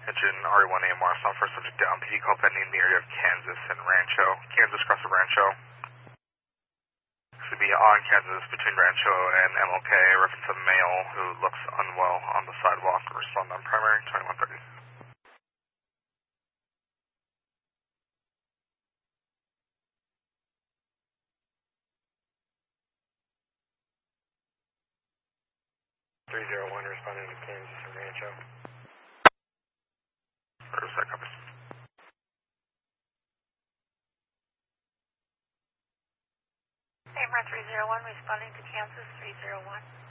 Engine RE1 AMR, sound for subject down. PD call pending in the area of Kansas and Rancho. Kansas cross of Rancho. Should be on Kansas between Rancho and MLK. Reference a male who looks unwell on the sidewalk. Respond on primary 2130. Responding to Kansas and Rancho. Where's that copy? AMR 301 responding to Kansas 301.